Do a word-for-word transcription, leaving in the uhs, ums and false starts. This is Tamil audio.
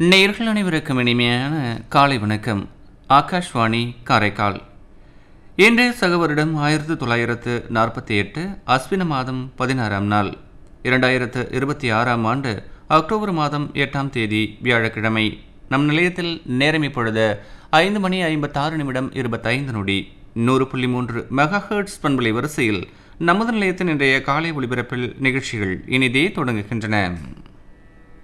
நேயர்கள் அனைவருக்கும் இனிமையான காலை வணக்கம். ஆகாஷ்வாணி காரைக்கால். இன்று சக வருடம் ஆயிரத்து தொள்ளாயிரத்து நாற்பத்தி எட்டு அஸ்வின மாதம் பதினாறாம் நாள் இரண்டாயிரத்து இருபத்தி ஆறாம் ஆண்டு அக்டோபர் மாதம் எட்டாம் தேதி வியாழக்கிழமை. நம் நிலையத்தில் நேரம் இப்பொழுது ஐந்து மணி ஐம்பத்தாறு நிமிடம் இருபத்தைந்து நொடி. நூறு புள்ளி மூன்று மெகா ஹெர்ட்ஸ் பண்பலை வரிசையில் நமது நிலையத்தின் இன்றைய காலை ஒளிபரப்பில் நிகழ்ச்சிகள் இனிதே தொடங்குகின்றன.